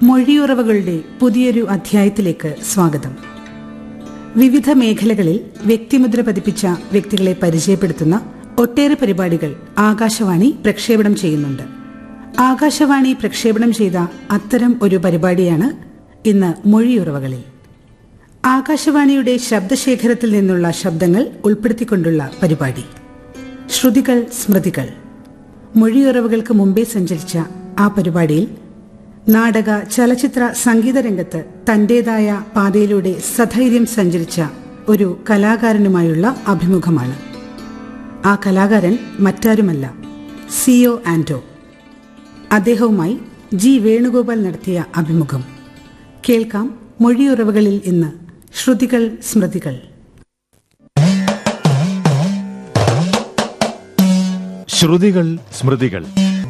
മൊഴിയുറവകളുടെ പുതിയൊരു അധ്യായത്തിലേക്ക് സ്വാഗതം. വിവിധ മേഖലകളിൽ വ്യക്തിമുദ്ര പതിപ്പിച്ച വ്യക്തികളെ പരിചയപ്പെടുത്തുന്ന ഒട്ടേറെ പരിപാടികൾ ആകാശവാണി പ്രക്ഷേപണം ചെയ്യുന്നുണ്ട്. ആകാശവാണി പ്രക്ഷേപണം ചെയ്ത അത്തരം ഒരു പരിപാടിയാണ് ഇന്ന് മൊഴിയുറവകളിൽ. ആകാശവാണിയുടെ ശബ്ദശേഖരത്തിൽ നിന്നുള്ള ശബ്ദങ്ങൾ ഉൾപ്പെടുത്തിക്കൊണ്ടുള്ള പരിപാടി. ശ്രുതികൾ സ്മൃതികൾ. മൊഴിയുറവകൾക്ക് മുമ്പേ സഞ്ചരിച്ച ആ പരിപാടിയിൽ നാടക, ചലച്ചിത്ര, സംഗീത രംഗത്ത് തന്റേതായ പാതയിലൂടെ സധൈര്യം സഞ്ചരിച്ച ഒരു കലാകാരനുമായുള്ള അഭിമുഖമാണ്. ആ കലാകാരൻ മറ്റാരുമല്ല, സിഒ ആന്റോ. അദ്ദേഹവുമായി ജി വേണുഗോപാൽ നടത്തിയ അഭിമുഖം കേൾക്കാം. മൊഴിയുറവകളിൽ ഇന്ന് ശ്രുതികൾ സ്മൃതികൾ. ശ്രുതികൾ സ്മൃതികൾ.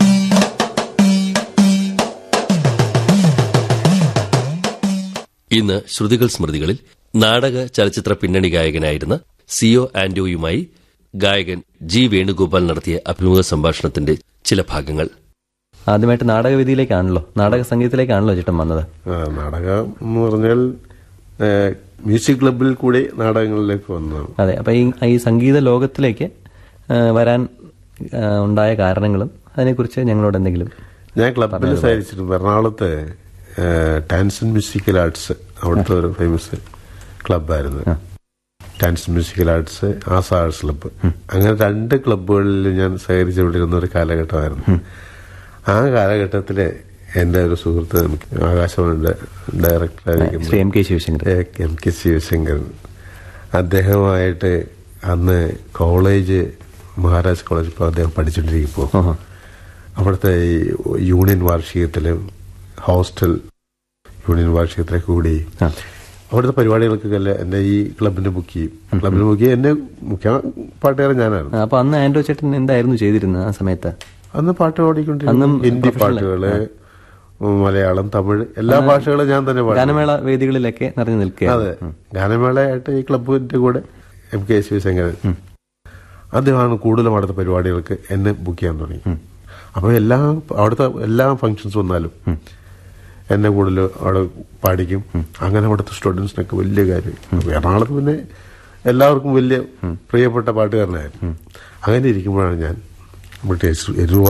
ഇന്ന് ശ്രുതികൾ സ്മൃതികളിൽ നാടക, ചലച്ചിത്ര പിന്നണി ഗായകനായിരുന്ന സിഒ ആന്റോയുമായി ഗായകൻ ജി വേണുഗോപാൽ നടത്തിയ അഭിമുഖ സംഭാഷണത്തിന്റെ ചില ഭാഗങ്ങൾ. ആദ്യമായിട്ട് നാടകവേദിയിലേക്കാണല്ലോ, നാടക സംഗീതത്തിലേക്കാണല്ലോ ചേട്ടൻ വന്നത്. നാടകം എന്ന് പറഞ്ഞാൽ മ്യൂസിക് ക്ലബിൽ കൂടി നാടകങ്ങളിലേക്ക് വന്നതാണ്. അതെ, അപ്പൊ ഈ സംഗീത ലോകത്തിലേക്ക് വരാൻ ഉണ്ടായ കാരണങ്ങളും അതിനെക്കുറിച്ച് ഞങ്ങളോട് എന്തെങ്കിലും. ഞാൻ ക്ലബിൽ സഹകരിച്ചിട്ടുണ്ട്. എറണാകുളത്ത് ടാൻസൺ മ്യൂസിക്കൽ ആർട്സ്, അവിടുത്തെ ഒരു ഫേമസ് ക്ലബായിരുന്നു. ടാൻസൺ മ്യൂസിക്കൽ ആർട്സ്, ആസ ആർട്സ് ക്ലബ്ബ്. അങ്ങനെ 2 ക്ലബ്ബുകളിൽ ഞാൻ സഹകരിച്ചുകൊണ്ടിരുന്ന ഒരു കാലഘട്ടമായിരുന്നു. ആ കാലഘട്ടത്തില് എന്റെ ഒരു സുഹൃത്ത്, ആകാശവാണിയുടെ ഡയറക്ടറായിരിക്കും എം കെ ശിവശങ്കരൻ, അദ്ദേഹമായിട്ട് അന്ന് കോളേജ്, മഹാരാജ് കോളേജ് ഇപ്പോൾ അദ്ദേഹം പഠിച്ചുകൊണ്ടിരിക്കുമ്പോൾ അവിടുത്തെ ഈ യൂണിയൻ വാർഷികത്തിലും ഹോസ്റ്റൽ യൂണിയൻ വാർഷികത്തിലേക്ക് കൂടി അവിടുത്തെ പരിപാടികൾക്കൊക്കെ എന്നെ ഈ ക്ലബിന് ബുക്ക് ചെയ്യും. ക്ലബിന് ബുക്ക് ചെയ്യും. എന്നെ മുഖ്യ പാട്ടുകാരൻ ഞാനായിരുന്നു. അപ്പൊ അന്ന് ആന്റോ ചേട്ടൻ എന്തായിരുന്നു ചെയ്തിരുന്നത് ആ സമയത്ത്? അന്ന് പാട്ട് പാടിക്കൊണ്ടിരുന്നു. ഹിന്ദി പാട്ടുകള്, മലയാളം, തമിഴ്, എല്ലാ ഭാഷകളും ഞാൻ തന്നെ പാടും. ഗാനമേള വേദികളിലൊക്കെ നിറഞ്ഞു നിൽക്കുക. അതെ, ഗാനമേളയായിട്ട് ഈ ക്ലബിന്റെ കൂടെ എം കെ ശിവശങ്കരൻ അദ്ദേഹമാണ് കൂടുതലും അവിടുത്തെ പരിപാടികൾക്ക് എന്നെ ബുക്ക് ചെയ്യാൻ തുടങ്ങി. അപ്പൊ അവിടുത്തെ എല്ലാ ഫംഗ്ഷൻസ് വന്നാലും എന്നെ കൂടുതൽ അവിടെ പാടിക്കും. അങ്ങനെ അവിടുത്തെ സ്റ്റുഡൻസിനൊക്കെ വലിയ കാര്യം. എറണാകുളത്ത് പിന്നെ എല്ലാവർക്കും വലിയ പ്രിയപ്പെട്ട പാട്ടുകാരനായിരുന്നു. അങ്ങനെ ഇരിക്കുമ്പോഴാണ് ഞാൻ മറ്റേ എരൂർ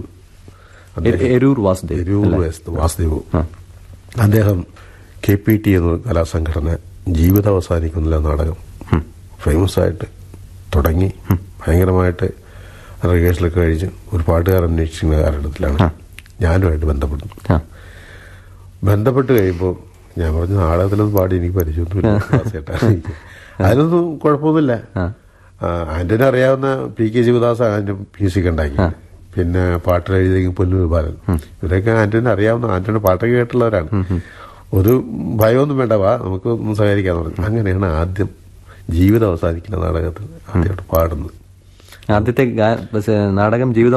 വാസുദേവ് അദ്ദേഹം KPT എന്ന കലാസംഘടന ജീവിതം അവസാനിക്കുന്നില്ല നാടകം ഫേമസ് ആയിട്ട് തുടങ്ങി. ഭയങ്കരമായിട്ട് റിഹേഴ്സലൊക്കെ കഴിച്ച് ഒരു പാട്ടുകാരൻ അന്വേഷിക്കുന്ന കാലഘട്ടത്തിലാണ് ഞാനുമായിട്ട് ബന്ധപ്പെട്ട് കഴിയുമ്പോൾ ഞാൻ പറഞ്ഞു, നാടകത്തിലൊന്നും പാടി എനിക്ക് പരിചയമൊന്നുമില്ല. അതിനൊന്നും കുഴപ്പമൊന്നുമില്ല. ആന്റണി അറിയാവുന്ന PK ശിവദാസ് അതിന്റെ മ്യൂസിക് ഉണ്ടാക്കി, പിന്നെ പാട്ട് എഴുതിയ പൊന്നൂർ ബാലൻ, ഇവരൊക്കെ ആന്റണി അറിയാവുന്ന, ആന്റണി പാട്ടൊക്കെ കേട്ടുള്ളവരാണ്. ഒരു ഭയമൊന്നും വേണ്ട, വാ നമുക്ക് ഒന്ന് സഹകരിക്കാന്ന് പറഞ്ഞു. അങ്ങനെയാണ് ആദ്യം ജീവിതം അവസാനിക്കുന്ന നാടകത്തിൽ ആദ്യമായിട്ട് പാടുന്നത്. ആദ്യത്തെ നാടകം ജീവിതം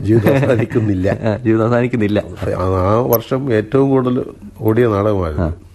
അവസാനിക്കുന്നില്ല. ജീവിതം അവസാനിക്കുന്നില്ല. ആ വർഷം ഏറ്റവും കൂടുതൽ ഓടിയ നാടകമായിരുന്നു.